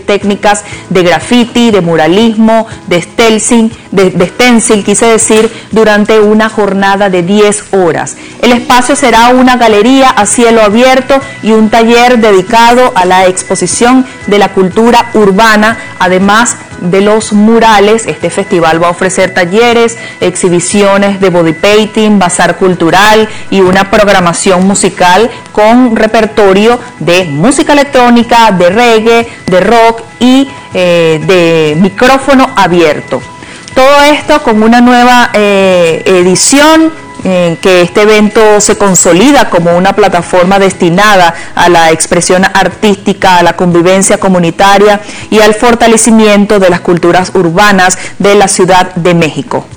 técnicas de graffiti, de muralismo, de stencil, quise decir, durante una jornada de 10 horas. El espacio será una galería a cielo abierto y un taller dedicado a la exposición de la cultura urbana, además de los murales. Este festival va a ofrecer talleres, exhibiciones de body painting, bazar cultural y una programación musical con repertorio de música electrónica, de reggae, de rock y de micrófono abierto. Todo esto con una nueva edición, que este evento se consolida como una plataforma destinada a la expresión artística, a la convivencia comunitaria y al fortalecimiento de las culturas urbanas de la Ciudad de México.